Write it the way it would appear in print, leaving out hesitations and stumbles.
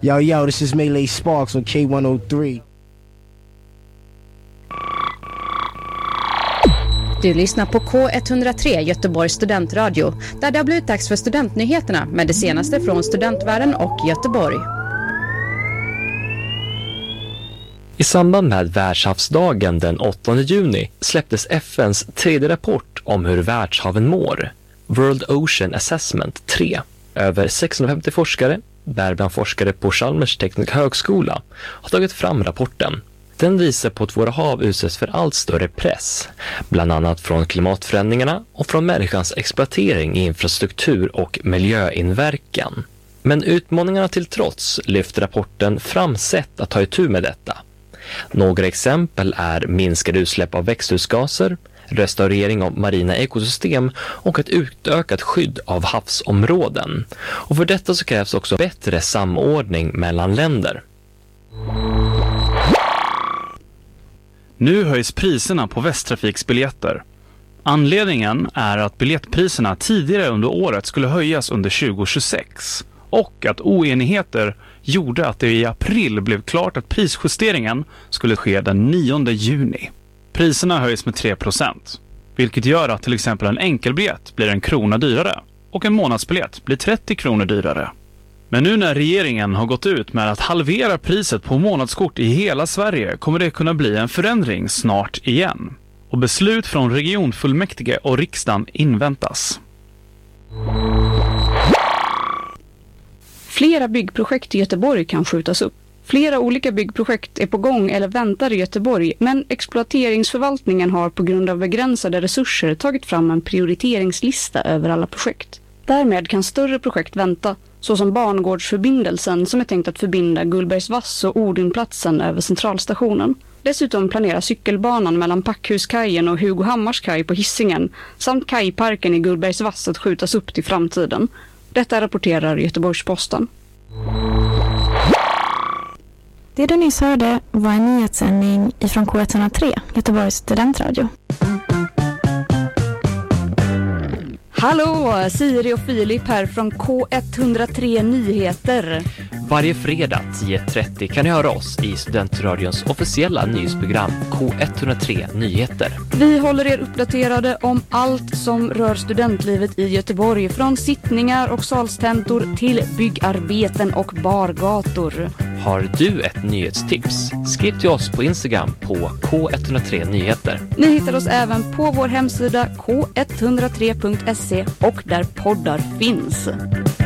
Yo, this is Melee Sparks on K103. Du lyssnar på K103 Göteborgs studentradio, där det har blivit dags för studentnyheterna med det senaste från studentvärlden och Göteborg. I samband med världshavsdagen den 8 juni släpptes FNs tredje rapport om hur världshaven mår, World Ocean Assessment 3. Över 650 forskare, däribland forskare på Chalmers tekniska högskola, har tagit fram rapporten. Den visar på att våra hav utsätts för allt större press, bland annat från klimatförändringarna och från människans exploatering i infrastruktur och miljöinverkan. Men utmaningarna till trots lyfter rapporten fram sätt att ta itu med detta. Några exempel är minskade utsläpp av växthusgaser, restaurering av marina ekosystem och ett utökat skydd av havsområden. Och för detta så krävs också bättre samordning mellan länder. Nu höjs priserna på Västtrafiksbiljetter. Anledningen är att biljettpriserna tidigare under året skulle höjas under 2026 och att oenigheter gjorde att det i april blev klart att prisjusteringen skulle ske den 9 juni. Priserna höjs med 3%, vilket gör att till exempel en enkelbiljett blir 1 krona dyrare och en månadsbiljett blir 30 kronor dyrare. Men nu när regeringen har gått ut med att halvera priset på månadskort i hela Sverige kommer det kunna bli en förändring snart igen. Och beslut från regionfullmäktige och riksdagen inväntas. Flera byggprojekt i Göteborg kan skjutas upp. Flera olika byggprojekt är på gång eller väntar i Göteborg, men exploateringsförvaltningen har på grund av begränsade resurser tagit fram en prioriteringslista över alla projekt. Därmed kan större projekt vänta, såsom Barngårdsförbindelsen som är tänkt att förbinda Gullbergsvass och Odinplatsen över centralstationen. Dessutom planeras cykelbanan mellan Packhuskajen och Hugo Hammars kaj på Hisingen samt kajparken i Gullbergsvass att skjutas upp till framtiden. Detta rapporterar Göteborgs-Posten. Det du nyss hörde var en nyhetssändning ifrån K103, Göteborgs studentradio. Hallå, Siri och Filip här från K103 Nyheter. Varje fredag 10:30 kan ni höra oss i studentradions officiella nyhetsprogram K103 Nyheter. Vi håller er uppdaterade om allt som rör studentlivet i Göteborg, från sittningar och salstentor till byggarbeten och bargator. Har du ett nyhetstips? Skriv till oss på Instagram på K103 Nyheter. Ni hittar oss även på vår hemsida k103.se och där poddar finns.